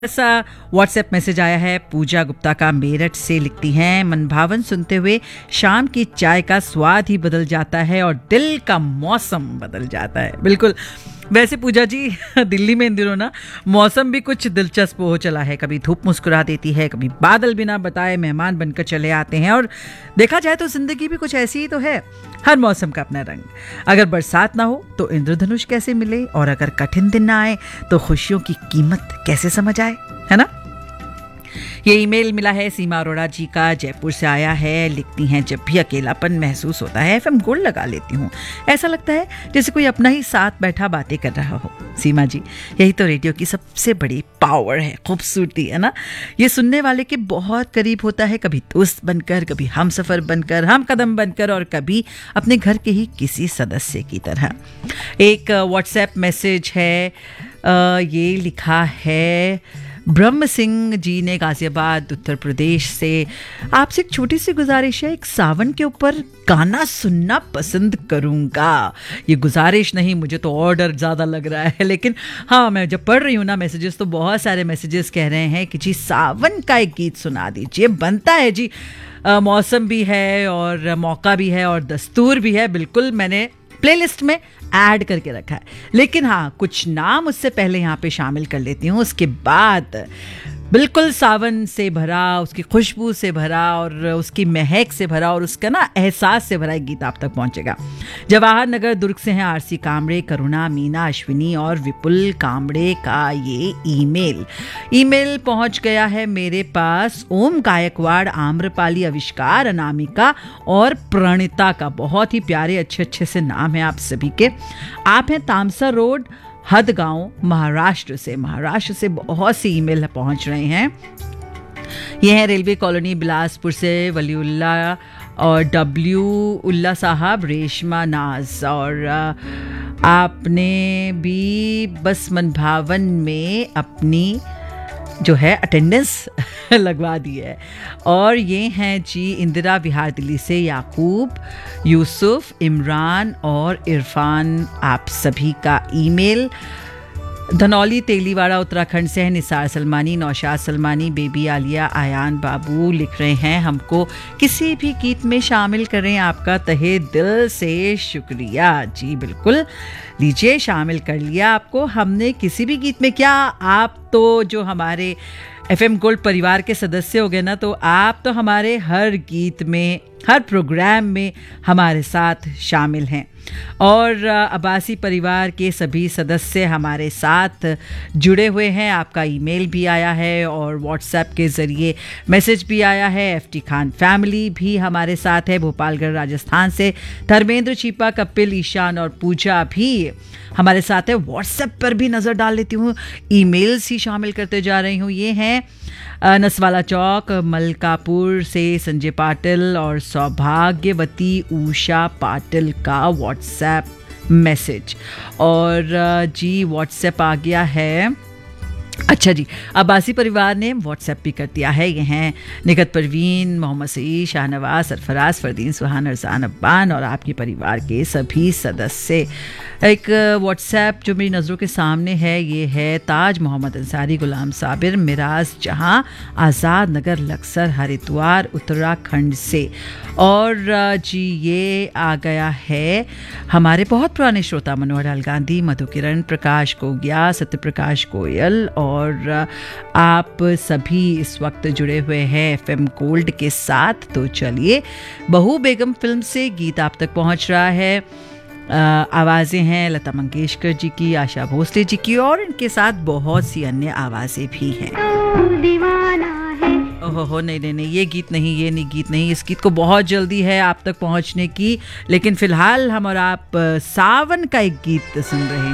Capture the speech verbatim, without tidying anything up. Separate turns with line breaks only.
ऐसा WhatsApp message आया है पूजा गुप्ता का, मेरठ से लिखती हैं, मनभावन सुनते हुए शाम की चाय का स्वाद ही बदल जाता है और दिल का मौसम बदल जाता है। बिल्कुल, वैसे पूजा जी दिल्ली में इन दिनों ना मौसम भी कुछ दिलचस्प हो चला है। कभी धूप मुस्कुरा देती है, कभी बादल बिना बताए मेहमान बनकर चले आते हैं। और देखा जाए तो जिंदगी भी कुछ ऐसी ही तो है, हर मौसम का अपना रंग। अगर बरसात ना हो तो इंद्रधनुष कैसे मिले, और अगर कठिन दिन ना आए तो खुशियों की कीमत कैसे समझ आए, है ना। ये ईमेल मिला है सीमा अरोड़ा जी का, जयपुर से आया है। लिखती हैं, जब भी अकेलापन महसूस होता है एफएम गोल्ड लगा लेती हूँ, ऐसा लगता है जैसे कोई अपना ही साथ बैठा बातें कर रहा हो। सीमा जी, यही तो रेडियो की सबसे बड़ी पावर है, खूबसूरती है ना। ये सुनने वाले के बहुत करीब होता है, कभी दोस्त बनकर, कभी हम सफर बनकर, हम कदम बनकर, और कभी अपने घर के ही किसी सदस्य की तरह। एक व्हाट्सएप मैसेज है, ये लिखा है ब्रह्म सिंह जी ने गाजियाबाद उत्तर प्रदेश से। आपसे एक छोटी सी गुजारिश है, एक सावन के ऊपर गाना सुनना पसंद करूंगा। ये गुजारिश नहीं, मुझे तो ऑर्डर ज़्यादा लग रहा है, लेकिन हाँ, मैं जब पढ़ रही हूँ ना मैसेजेस, तो बहुत सारे मैसेजेस कह रहे हैं कि जी सावन का एक गीत सुना दीजिए। बनता है जी, आ, मौसम भी है और मौका भी है और दस्तूर भी है। बिल्कुल, मैंने प्लेलिस्ट में ऐड करके रखा है, लेकिन हाँ, कुछ नाम उससे पहले यहाँ पे शामिल कर लेती हूँ। उसके बाद बिल्कुल सावन से भरा, उसकी खुशबू से भरा और उसकी महक से भरा और उसका ना एहसास से भरा एक गीत आप तक पहुंचेगा। जवाहर नगर दुर्ग से हैं आरसी कामड़े, करुणा, मीना, अश्विनी और विपुल कामड़े का ये ईमेल ईमेल पहुंच गया है मेरे पास। ओम गायकवाड़, आम्रपाली, आविष्कार, अनामिका और प्रणिता का। बहुत ही प्यारे अच्छे अच्छे से नाम है आप सभी के। आप हैं तामसा रोड, हदगांव, महाराष्ट्र से। महाराष्ट्र से बहुत सी ईमेल पहुंच रहे हैं। ये है रेलवे कॉलोनी बिलासपुर से वलीउल्ला और डब्ल्यू उल्ला साहब, रेशमा नाज, और आपने भी बस मन भावन में अपनी जो है अटेंडेंस लगवा दी है। और ये हैं जी इंदिरा विहार दिल्ली से, याकूब, यूसुफ, इमरान और इरफान, आप सभी का ईमेल। धनौली तेलीवाड़ा उत्तराखंड से है निसार सलमानी, नौशाद सलमानी, बेबी आलिया, आयान बाबू लिख रहे हैं, हमको किसी भी गीत में शामिल करें, आपका तहे दिल से शुक्रिया। जी बिल्कुल, लीजिए, शामिल कर लिया आपको हमने किसी भी गीत में। क्या आप तो जो हमारे एफएम गोल्ड परिवार के सदस्य हो गए ना, तो आप तो हमारे हर गीत में, हर प्रोग्राम में हमारे साथ शामिल हैं। और अब्बासी परिवार के सभी सदस्य हमारे साथ जुड़े हुए हैं। आपका ईमेल भी आया है और व्हाट्सएप के ज़रिए मैसेज भी आया है। एफटी खान फैमिली भी हमारे साथ है भोपालगढ़ राजस्थान से। धर्मेंद्र, चीपा, कपिल, ईशान और पूजा भी हमारे साथ है। व्हाट्सएप पर भी नज़र डाल लेती हूँ, ईमेल्स ही शामिल करते जा रही हूँ। ये हैं नसवाला चौक, मलकापुर से संजय पाटिल और सौभाग्यवती उषा पाटिल का व्हाट्सएप मैसेज। और जी व्हाट्सएप आ गया है, अच्छा जी, अब्बासी परिवार ने व्हाट्सएप भी कर दिया है। ये हैं निगत परवीन, मोहम्मद सईद, शाहनवाज, सरफराज, फरदीन, सुहान, अरसान, अब्बान और आपके परिवार के सभी सदस्य। एक व्हाट्सएप जो मेरी नज़रों के सामने है, ये है ताज मोहम्मद अंसारी, गुलाम साबिर, मिराज जहां, आज़ाद नगर, लक्सर, हरिद्वार, उत्तराखंड से। और जी ये आ गया है हमारे बहुत पुराने श्रोता मनोहर लाल गांधी, मधु किरण, प्रकाश गोगिया, सत्य प्रकाश गोयल, और आप सभी इस वक्त जुड़े हुए हैं एफएम गोल्ड के साथ। तो चलिए, बहू बेगम फिल्म से गीत आप तक पहुंच रहा है। आवाज़ें हैं लता मंगेशकर जी की, आशा भोसले जी की, और इनके साथ बहुत सी अन्य आवाज़ें भी हैं। ओहो हो, नहीं नहीं नहीं, ये गीत नहीं, ये नहीं गीत नहीं। इस गीत को बहुत जल्दी है आप तक पहुंचने की, लेकिन फिलहाल हम और आप सावन का एक गीत सुन रहे हैं।